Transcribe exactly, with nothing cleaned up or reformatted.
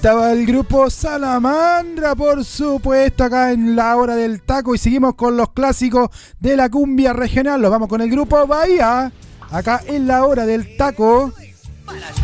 Estaba el grupo Salamandra, por supuesto, acá en la hora del taco. Y seguimos con los clásicos de la cumbia regional. Los vamos con el grupo Bahía, acá en la hora del taco.